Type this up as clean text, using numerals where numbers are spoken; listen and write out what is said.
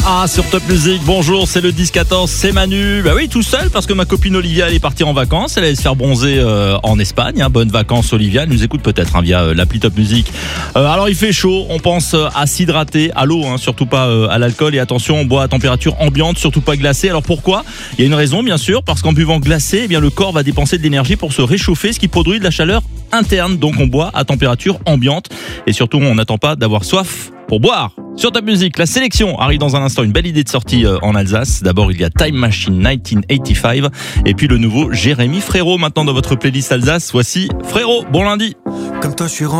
Ah, sur Top Music, bonjour, c'est le 10-14, c'est Manu. Bah oui, tout seul, parce que ma copine Olivia, elle est partie en vacances, elle allait se faire bronzer en Espagne. Bonnes vacances, Olivia, elle nous écoute peut-être via l'appli Top Music. Alors il fait chaud, on pense à s'hydrater, à l'eau, surtout pas à l'alcool. Et attention, on boit à température ambiante, surtout pas glacée. Alors pourquoi ? Il y a une raison, bien sûr, parce qu'en buvant glacé, le corps va dépenser de l'énergie pour se réchauffer, ce qui produit de la chaleur interne. Donc on boit à température ambiante. Et surtout, on n'attend pas d'avoir soif pour boire. Sur Top Music, la sélection arrive dans un instant. Une belle idée de sortie en Alsace. D'abord, il y a Time Machine 1985 et puis le nouveau Jérémy Frérot. Maintenant dans votre playlist Alsace, voici Frérot. Bon lundi. Comme toi, je suis